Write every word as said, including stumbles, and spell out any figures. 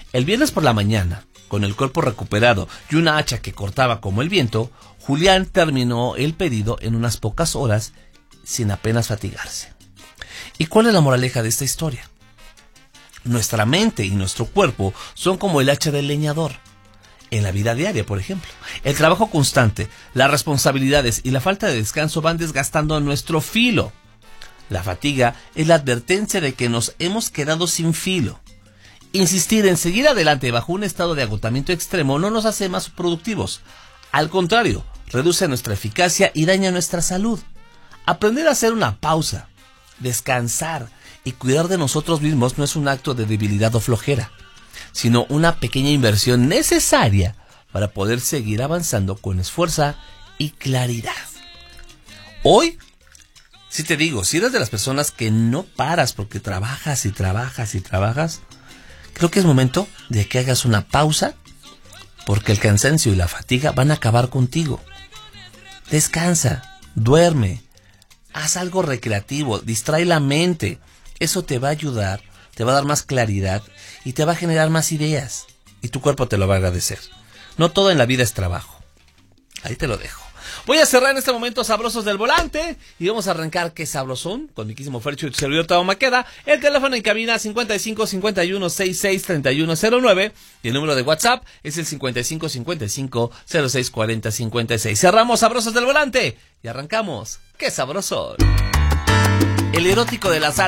El viernes por la mañana, con el cuerpo recuperado y una hacha que cortaba como el viento, Julián terminó el pedido en unas pocas horas sin apenas fatigarse. ¿Y cuál es la moraleja de esta historia? Nuestra mente y nuestro cuerpo son como el hacha del leñador. En la vida diaria, por ejemplo, el trabajo constante, las responsabilidades y la falta de descanso van desgastando nuestro filo. La fatiga es la advertencia de que nos hemos quedado sin filo. Insistir en seguir adelante bajo un estado de agotamiento extremo no nos hace más productivos. Al contrario, reduce nuestra eficacia y daña nuestra salud. Aprender a hacer una pausa, descansar y cuidar de nosotros mismos no es un acto de debilidad o flojera, sino una pequeña inversión necesaria para poder seguir avanzando con esfuerzo y claridad. Hoy, si te digo, si eres de las personas que no paras porque trabajas y trabajas y trabajas, creo que es momento de que hagas una pausa, porque el cansancio y la fatiga van a acabar contigo. Descansa, duerme, haz algo recreativo, distrae la mente. Eso te va a ayudar, te va a dar más claridad y te va a generar más ideas. Y tu cuerpo te lo va a agradecer. No todo en la vida es trabajo. Ahí te lo dejo. Voy a cerrar en este momento Sabrosos del Volante y vamos a arrancar Qué Sabrosón con mi quísimo Fercho y tu servidor Tavo Maqueda. El teléfono en cabina cincuenta y cinco cincuenta y uno sesenta y seis treinta y uno cero nueve y el número de WhatsApp es el cincuenta y cinco cincuenta y cinco cero seis cuarenta cincuenta y seis. Cerramos Sabrosos del Volante y arrancamos Qué Sabrosón. El erótico de la sala.